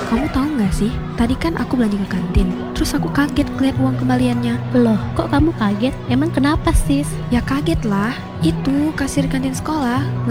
Kamu tahu nggak sih, tadi kan aku belanja ke kantin, terus aku kaget ngeliat uang kembaliannya. Loh, kok kamu kaget? Emang kenapa, sis? Ya kaget lah, itu kasir kantin sekolah